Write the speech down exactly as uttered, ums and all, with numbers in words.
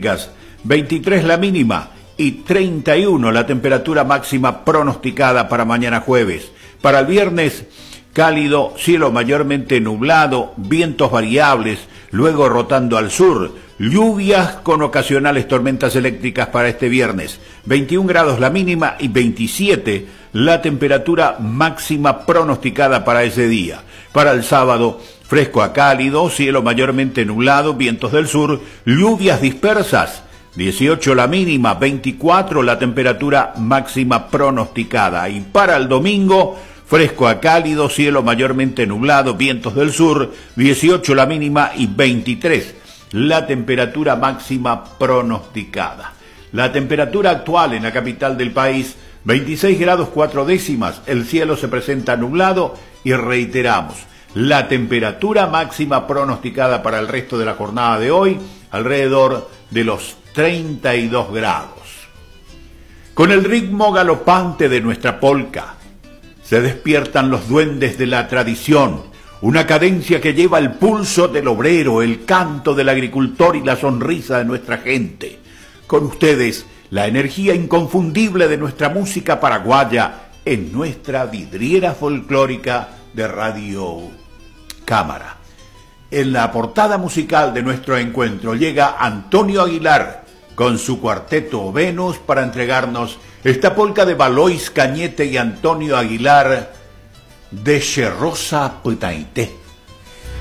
térmicas, veintitrés la mínima y treinta y uno la temperatura máxima pronosticada para mañana jueves. Para el viernes, cálido, cielo mayormente nublado, vientos variables, luego rotando al sur, lluvias con ocasionales tormentas eléctricas para este viernes. veintiún grados la mínima y veintisiete la temperatura máxima pronosticada para ese día. Para el sábado, fresco a cálido, cielo mayormente nublado, vientos del sur, lluvias dispersas. dieciocho la mínima, veinticuatro la temperatura máxima pronosticada. Y para el domingo, fresco a cálido, cielo mayormente nublado, vientos del sur, dieciocho la mínima y veintitrés la temperatura máxima pronosticada. La temperatura actual en la capital del país, veintiséis grados cuatro décimas, el cielo se presenta nublado y reiteramos, la temperatura máxima pronosticada para el resto de la jornada de hoy, alrededor de los treinta y dos grados. Con el ritmo galopante de nuestra polca, se despiertan los duendes de la tradición, una cadencia que lleva el pulso del obrero, el canto del agricultor y la sonrisa de nuestra gente. Con ustedes, la energía inconfundible de nuestra música paraguaya en nuestra vidriera folclórica de Radio Cámara. En la portada musical de nuestro encuentro llega Antonio Aguilar con su cuarteto Venus para entregarnos esta polca de Valois Cañete y Antonio Aguilar de Cherrosa Putaité.